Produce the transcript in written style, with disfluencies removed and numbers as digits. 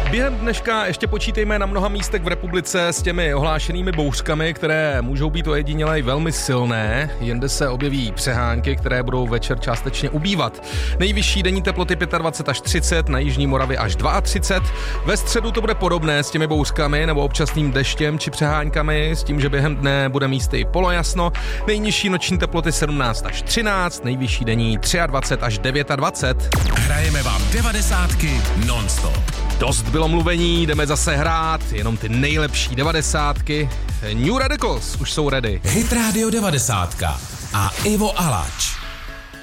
Během dneška ještě počítejme na mnoha místech v republice s těmi ohlášenými bouřkami, které můžou být ojedinělé velmi silné. Jinde se objeví přehánky, které budou večer částečně ubývat. Nejvyšší denní teploty 25 až 30, na jižní Moravě až 32. Ve středu to bude podobné s těmi bouřkami nebo občasným deštěm či přeháňkami, s tím, že během dne bude místy polojasno. Nejnižší noční teploty 17 až 13, nejvyšší denní 23 až 29. Hrajeme vám 90 non-stop. Dost bylo mluvení, jdeme zase hrát, jenom ty nejlepší 90. New Radicals už jsou ready. Hit Radio 90 a Ivo Alač.